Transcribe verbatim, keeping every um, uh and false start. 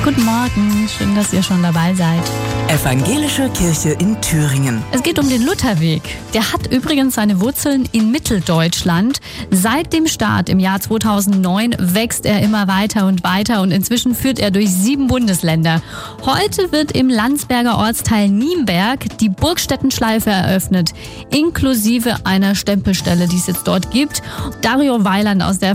Guten Morgen, schön, dass ihr schon dabei seid. Evangelische Kirche in Thüringen. Es geht um den Lutherweg. Der hat übrigens seine Wurzeln in Mitteldeutschland. Seit dem Start im Jahr zweitausendneun wächst er immer weiter und weiter und inzwischen führt er durch sieben Bundesländer. Heute wird im Landsberger Ortsteil Nienberg die Burgstättenschleife eröffnet, inklusive einer Stempelstelle, die es jetzt dort gibt. Dario Weiland aus der